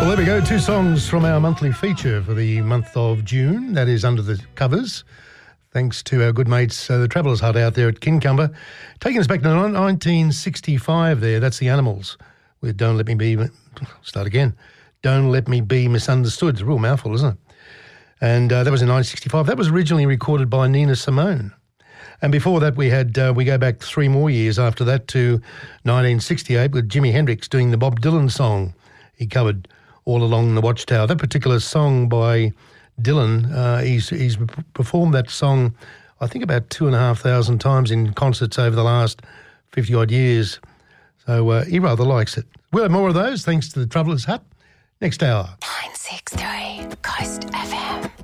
Well, there we go. 2 songs from our monthly feature for the month of June. That is Under the Covers. Thanks to our good mates, the Travellers Hut out there at Kincumber. Taking us back to 1965 there. That's the Animals with Don't Let Me Be... Start again. Don't Let Me Be Misunderstood. It's a real mouthful, isn't it? And that was in 1965. That was originally recorded by Nina Simone. And before that, we go back 3 more years after that to 1968 with Jimi Hendrix doing the Bob Dylan song he covered, All Along the Watchtower. That particular song by Dylan, he's performed that song, I think, about 2,500 times in concerts over the last 50-odd years. So he rather likes it. We'll have more of those thanks to the Travellers Hut next hour. 963 Coast FM.